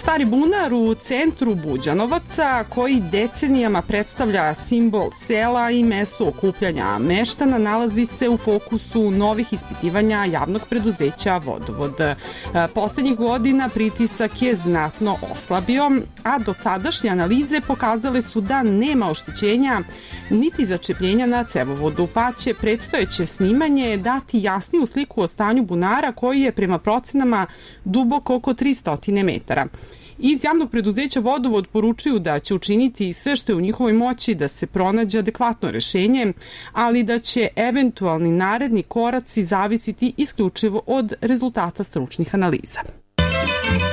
Stari bunar u centru Buđanovaca, koji decenijama predstavlja simbol sela i mesto okupljanja meštana, nalazi se u fokusu novih ispitivanja javnog preduzeća Vodovod. Poslednjih godina pritisak je znatno oslabio, a dosadašnje analize pokazale su da nema oštećenja niti začepljenja na cevovodu, pa će predstojeće snimanje dati jasniju sliku o stanju bunara koji je prema procenama dubok oko 300 metara. Iz javnog preduzeća Vodovod poručuju da će učiniti sve što je u njihovoj moći da se pronađe adekvatno rešenje, ali da će eventualni naredni koraci zavisiti isključivo od rezultata stručnih analiza.